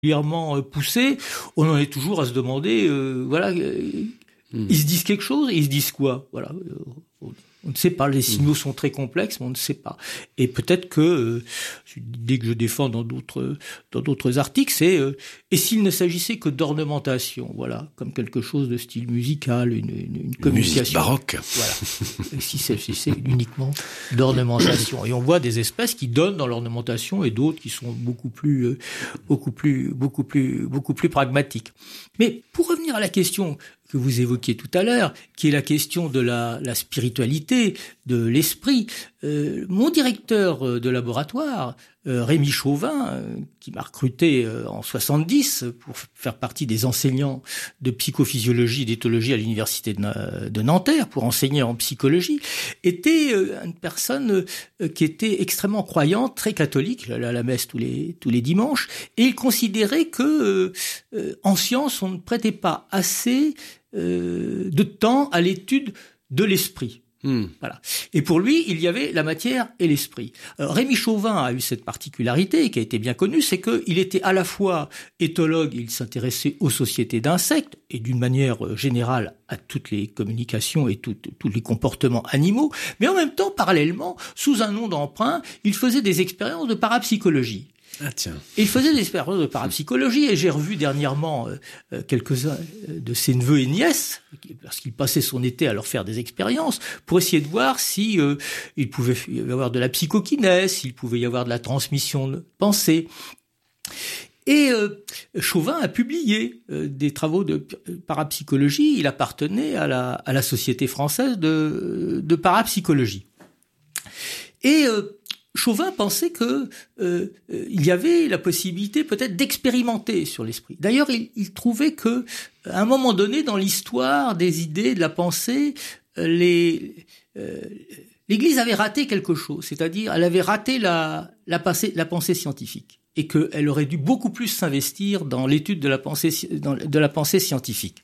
particulièrement poussé, on en est toujours à se demander, ils se disent quelque chose, et ils se disent quoi? Voilà. On ne sait pas, les signaux sont très complexes, mais on ne sait pas. Et peut-être que, dès que je défends dans d'autres articles, c'est et s'il ne s'agissait que d'ornementation, voilà, comme quelque chose de style musical, une communication. Musique baroque. Voilà. Et si c'est uniquement d'ornementation. Et on voit des espèces qui donnent dans l'ornementation et d'autres qui sont beaucoup plus pragmatiques. Mais pour revenir à la question que vous évoquiez tout à l'heure, qui est la question de la spiritualité, de l'esprit. Mon directeur de laboratoire, Rémi Chauvin, qui m'a recruté en 70 pour faire partie des enseignants de psychophysiologie et d'éthologie à l'université de Nanterre, pour enseigner en psychologie, était une personne qui était extrêmement croyante, très catholique, il allait à la messe tous les dimanches, et il considérait que en science, on ne prêtait pas assez de temps à l'étude de l'esprit. Voilà. Et pour lui, il y avait la matière et l'esprit. Rémi Chauvin a eu cette particularité qui a été bien connue, c'est qu'il était à la fois éthologue, il s'intéressait aux sociétés d'insectes et d'une manière générale à toutes les communications et tous les comportements animaux, mais en même temps, parallèlement, sous un nom d'emprunt, il faisait des expériences de parapsychologie. Ah tiens. Et il faisait des expériences de parapsychologie, et j'ai revu dernièrement quelques-uns de ses neveux et nièces, parce qu'il passait son été à leur faire des expériences, pour essayer de voir si il pouvait y avoir de la psychokinèse, s'il pouvait y avoir de la transmission de pensée. Et Chauvin a publié des travaux de parapsychologie. Il appartenait à la Société française de parapsychologie. Et Chauvin pensait que il y avait la possibilité peut-être d'expérimenter sur l'esprit. D'ailleurs, il trouvait que à un moment donné dans l'histoire des idées, de la pensée, l'Église avait raté quelque chose, c'est-à-dire elle avait raté la pensée scientifique, et qu'elle aurait dû beaucoup plus s'investir dans l'étude de la pensée scientifique.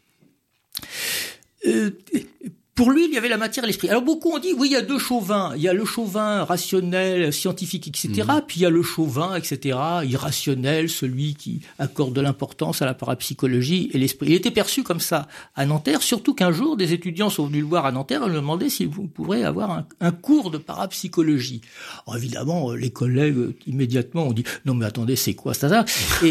Pour lui, il y avait la matière et l'esprit. Alors beaucoup ont dit, oui, il y a deux Chauvins. Il y a le Chauvin rationnel, scientifique, etc. Puis il y a le Chauvin, etc., irrationnel, celui qui accorde de l'importance à la parapsychologie et l'esprit. Il était perçu comme ça à Nanterre, surtout qu'un jour, des étudiants sont venus le voir à Nanterre et lui demandaient s'il pourrait avoir un cours de parapsychologie. Alors évidemment, les collègues immédiatement ont dit, non mais attendez, c'est quoi ça? Et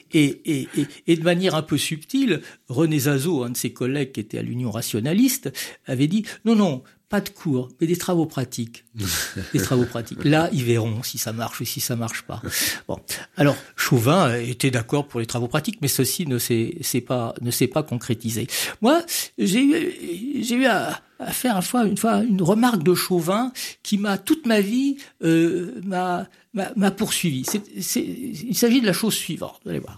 de manière un peu subtile, René Zazot, un de ses collègues qui était à l'Union rationaliste, avait dit non, pas de cours, mais des travaux pratiques. Des travaux pratiques. Là, ils verront si ça marche ou si ça marche pas. Bon. Alors, Chauvin était d'accord pour les travaux pratiques, mais ceci ne s'est pas concrétisé. Moi, j'ai eu à faire une fois une remarque de Chauvin qui m'a toute ma vie m'a poursuivi. Il s'agit de la chose suivante, vous allez voir.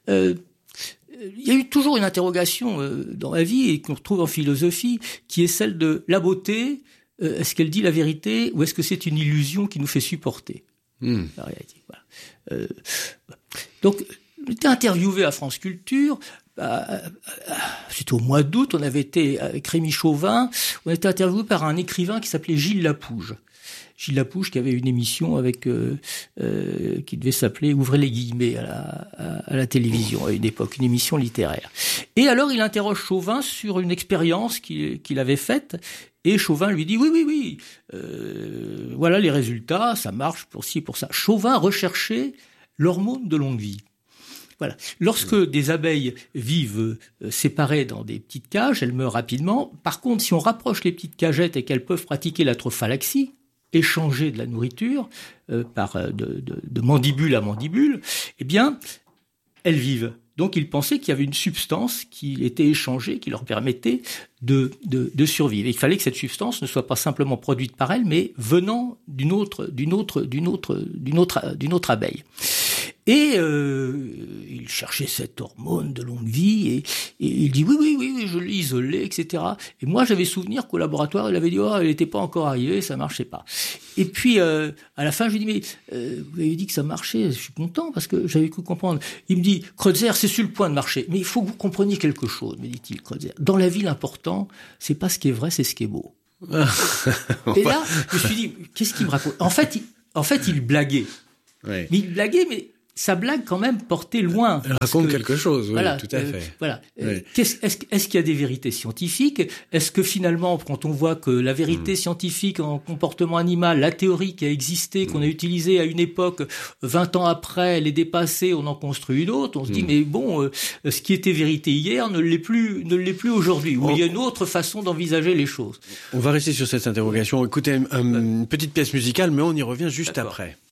Il y a eu toujours une interrogation dans ma vie et qu'on retrouve en philosophie, qui est celle de la beauté. Est-ce qu'elle dit la vérité ou est-ce que c'est une illusion qui nous fait supporter la réalité? Voilà. Donc, j'étais interviewé à France Culture. C'était au mois d'août. On avait été avec Rémi Chauvin. On a été interviewé par un écrivain qui s'appelait Gilles Lapouge. Gilles Lapouge qui avait une émission avec qui devait s'appeler Ouvrez les guillemets à la télévision à une époque, une émission littéraire. Et alors il interroge Chauvin sur une expérience qu'il avait faite, et Chauvin lui dit oui, voilà les résultats, ça marche pour ci pour ça. Chauvin recherchait l'hormone de longue vie. Voilà. Lorsque des abeilles vivent séparées dans des petites cages, elles meurent rapidement. Par contre, si on rapproche les petites cagettes et qu'elles peuvent pratiquer la trophalaxie, échanger de la nourriture de mandibule à mandibule, eh bien, elles vivent. Donc, ils pensaient qu'il y avait une substance qui était échangée, qui leur permettait de survivre. Et il fallait que cette substance ne soit pas simplement produite par elles, mais venant d'une autre abeille. Et il cherchait cette hormone de longue vie et il dit oui, je l'ai isolée, etc. Et moi, j'avais souvenir qu'au laboratoire, il avait dit elle n'était pas encore arrivée, ça marchait pas. Et puis à la fin, je lui dis mais vous avez dit que ça marchait, je suis content parce que j'avais cru comprendre. Il me dit Kreutzer, c'est sur le point de marcher, mais il faut que vous compreniez quelque chose, me dit-il Kreutzer. Dans la vie, l'important, c'est pas ce qui est vrai, c'est ce qui est beau. Et là, je me suis dit qu'est-ce qu'il me raconte? En fait, il blaguait. Ouais. Mais il blaguait, mais sa blague quand même portait loin. Elle raconte quelque chose, oui, voilà, tout à fait. Voilà. Oui. Est-ce qu'il y a des vérités scientifiques? Est-ce que finalement, quand on voit que la vérité scientifique en comportement animal, la théorie qui a existé, qu'on a utilisée à une époque, 20 ans après, elle est dépassée, on en construit une autre, on se dit mais bon, ce qui était vérité hier ne l'est plus aujourd'hui. Ou il y a une autre façon d'envisager les choses. On va rester sur cette interrogation. Écoutez, une petite pièce musicale, mais on y revient juste après.